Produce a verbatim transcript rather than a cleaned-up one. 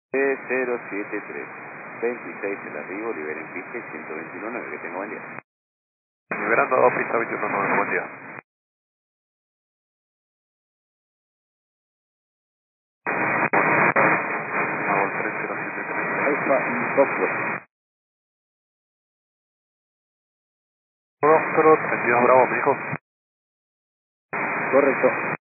cero siete tres, veintiséis el arribo, liberen pista y ciento veintiuno nueve, que tengo buen día. Liberando dos, pista veintiuno nueve, buen día. Hago tres cero siete tres. Alfa y Foxtrot. Foxtrot, treinta y dos Bravo, me dijo. Correcto.